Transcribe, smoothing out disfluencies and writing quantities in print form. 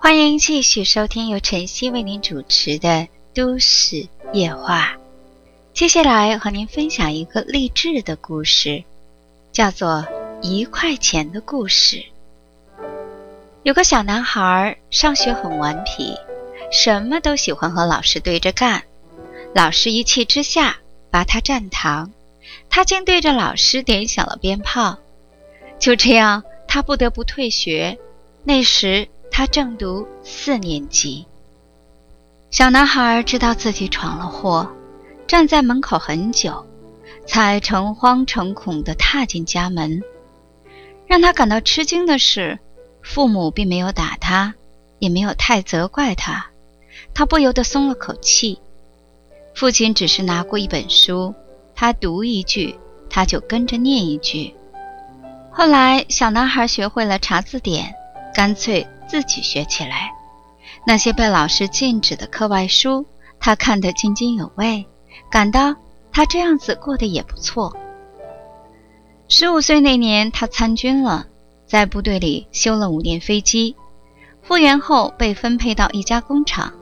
欢迎继续收听由晨曦为您主持的都市夜话。接下来和您分享一个励志的故事，叫做1块钱的故事。有个小男孩上学很顽皮，什么都喜欢和老师对着干，老师一气之下罚他站堂，他竟对着老师点响了鞭炮。就这样，他不得不退学。那时他正读4年级。小男孩知道自己闯了祸，站在门口很久，才诚惶诚恐地踏进家门。让他感到吃惊的是，父母并没有打他，也没有太责怪他，他不由得松了口气。父亲只是拿过一本书，他读一句，他就跟着念一句。后来小男孩学会了查字典，干脆自己学起来。那些被老师禁止的课外书，他看得津津有味，感到他这样子过得也不错。15岁那年，他参军了，在部队里修了5年飞机，复员后被分配到一家工厂，